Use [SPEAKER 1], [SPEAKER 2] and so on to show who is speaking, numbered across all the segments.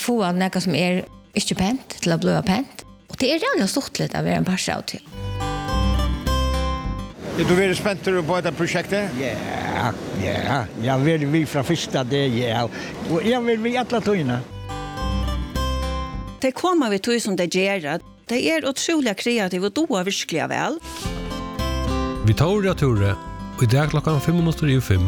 [SPEAKER 1] få något som inte pent till att bli pent. Och det redan stort lite av en par av till.
[SPEAKER 2] Du vill spänt på det projektet?
[SPEAKER 3] Ja. Jag vill vi från första det ja. Och jag vill vi alla tojna.
[SPEAKER 4] Det kommer vi till som det gör. Det otroligt kreativt och då verkligen väl.
[SPEAKER 5] Vi tar Tore och idag klockan 5:05.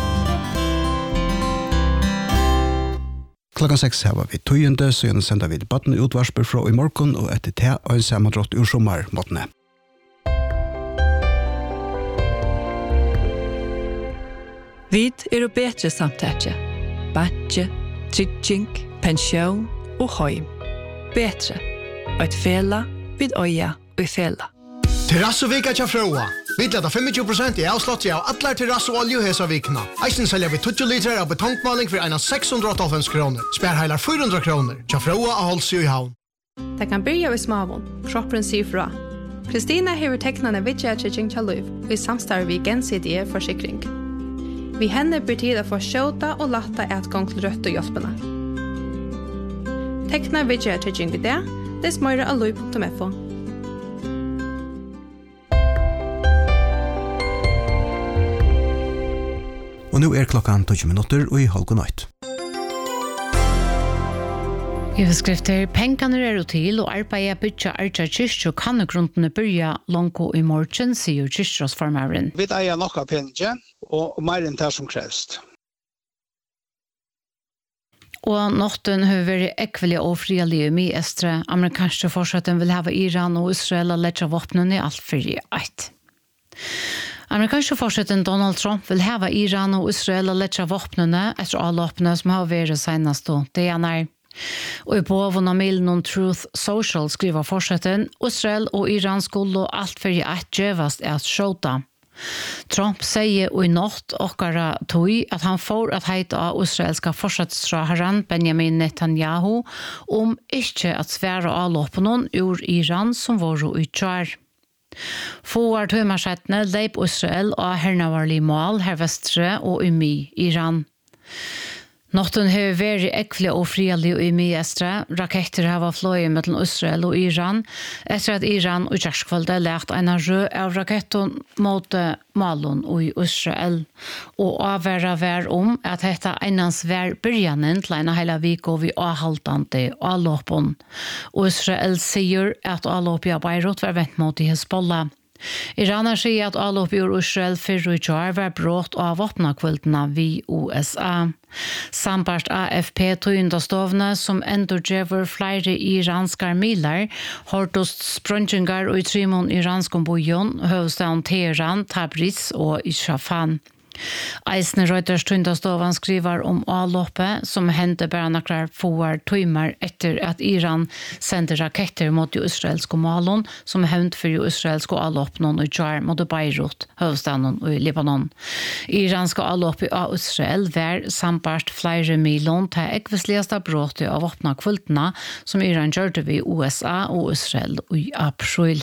[SPEAKER 6] Klockan 6 har vi tøyende, så igjen sender vi debatten utvarsper fra i morgen, og etter det og en sammendratt ur sommermåttene.
[SPEAKER 7] Vi bedre samtidig. Batje, trygging, pensjon og heim. Bedre. Et fela, vid øya og fela.
[SPEAKER 8] Terrassovika tja Frøa. Vi leder 25% i avslått av atler terrass- og oljehesa vikna. Eisen selger vi 20 liter av betongmaling for en 688 kroner. Spær heilar 400 kroner. Tja Frøa av Holsjø i havn.
[SPEAKER 9] Det kan byrja i småvån. Kroppen sier fra. Kristina hever teknande vidtjætjeng tja liv og i samstarve vi gensidige forsikring. Vi henne blir tid å få skjøta og latta etgang til rødt og hjelpene. Tekna vidtjætjeng vid det, det smøyre av liv.fo.
[SPEAKER 6] Og nå klokkan 20 minutter og i halv natt.
[SPEAKER 10] Överskrifter pengarna till och arbeta bygga Arja kyrkja kan grunderna börja långt i morgon, säger kyrkjasformaren.
[SPEAKER 11] Vi eier noe penger og mer enn det som kreves.
[SPEAKER 10] Og natten har vært ekvelig og frielig med Estre. Amerikanske fortsatten vil ha Iran og Israel og letja våpnene i alt for ett. Amerikanske fortsatten Donald Trump vil ha Iran og Israel og letja våpnene etter avloppene som har vært senest og det er. Og i boven av mailen Truth Social skriver fortsatten Israel og Iran skulle alt for ett gjøvast at skjøta. Trump säger i natt okkara tog att han får att heita av israelska forsvarsherren Benjamin Netanyahu inte att svära avloppen någon ur Iran som var utkjær. Få tøymarsettene leip Israel og hernavarlig mål her vestre og i Iran. Natten har vært ekvelig og frielig i Estre. Raketter har fløyet mellom Israel og Iran etter at Iran og kjærskvalget lagt en rød av raketten mot Malon og Israel. Og avværet var at dette enans var begynnelsen til en hele vik og vi avhaltende avlåpen. Israel sier at avlåpet av Beirut var vent mot Hezbollah. Iraner sier at avlåp ur Israel for utgjør var brått av våpnakvildene vi USA. Sampart AFP tøyndastovne som endurgever flere iranske miler, hårdest sprøntingar og i trimon iranske bojon, hovedstaden Teheran, Tabriz og Isfahan. Eisne Reuters tøyndastovan skriver avloppet som hendte bare nakrar få timer etter at Iran sendte raketter mot israelske målen som hevnt for israelske avloppene og kjær mot Beirut, hovedstaden og Libanon. Iranske avloppet av Israel var sampart flere miljon til ekvisligste bråte av åpna kvultene som Iran gjørte ved USA og Israel i april.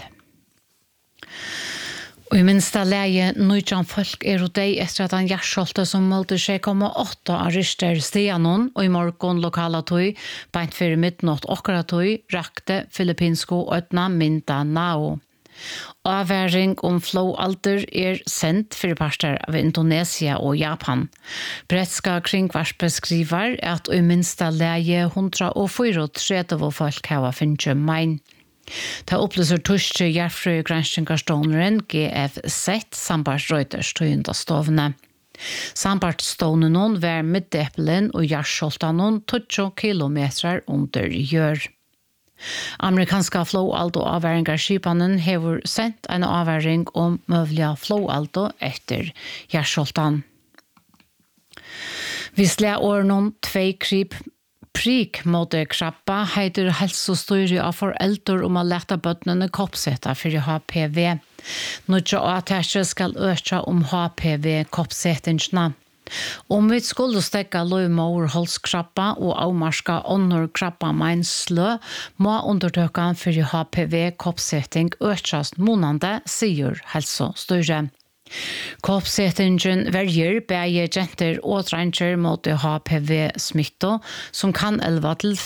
[SPEAKER 10] Og i minsta leie, nøytjan folk og deg etter at han hjertsholte som målte 6,8 arister stianon, og i morgon lokala tøy, beint for midnatt okra tøy, rakte filippinsko øtna mynda nao. Avværing flowalder sendt for parter av Indonesia og Japan. Bretska kringvarspe skriver at i minsta leie 134 folk hava finnje mein. Det opplyser tyske hjertfrøy granskningsstoneren GFZ Sambart Reuters tøyndastovne. Sambart stonen var middeppelen og hjertskjoltanen 20 kilometer under jør. Amerikanska flowaldo avværingarskipanen hever sendt en avværing møvliga flowaldo etter hjertskjoltan. Vi slår årene 2 kryp Prik mot krabba heter hälsostyre av föräldrar om att leta bötnene koppsätta för HPV. Några åtgärder ska öka HPV koppsättningarna. Om vi skulle stäcka livmoderhalskrabba och avmarska underkrabba slö, må undertökan för HPV koppsättning ökas månande, säger hälsostyre. Koppsettingen verger bæge jenter og dranger mot HPV-smitto, som kan elva til